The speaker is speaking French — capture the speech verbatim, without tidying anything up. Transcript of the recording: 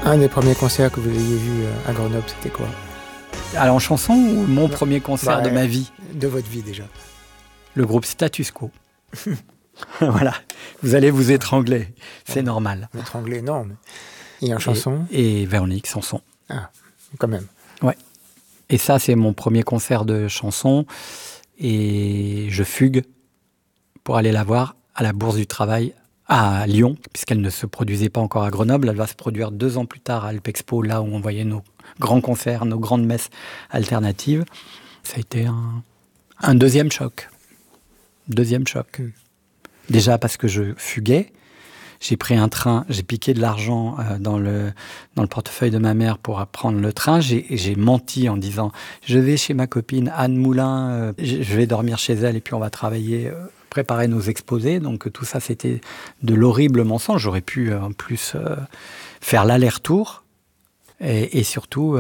Un des premiers concerts que vous ayez vu à Grenoble, c'était quoi? Alors en chanson ou mon premier concert bah, de ma vie? De votre vie déjà. Le groupe Status Quo. Voilà, vous allez vous étrangler, c'est bon, normal. Étrangler, non. Mais... Et en chanson? Et, et Véronique Sanson. Ah, quand même. Ouais. Et ça, c'est mon premier concert de chanson. Et je fugue pour aller la voir à la Bourse du Travail à Lyon, puisqu'elle ne se produisait pas encore à Grenoble. Elle va se produire deux ans plus tard à Alpexpo, là où on voyait nos grands concerts, nos grandes messes alternatives. Ça a été un, un deuxième choc. Deuxième choc. Mmh. Déjà parce que je fuguais. J'ai pris un train, j'ai piqué de l'argent euh, dans, le, dans le portefeuille de ma mère pour prendre le train. J'ai, j'ai menti en disant « Je vais chez ma copine Anne Moulin, euh, je vais dormir chez elle et puis on va travailler, euh, préparer nos exposés. » Donc tout ça, c'était de l'horrible mensonge. J'aurais pu euh, en plus euh, faire l'aller-retour et, et surtout...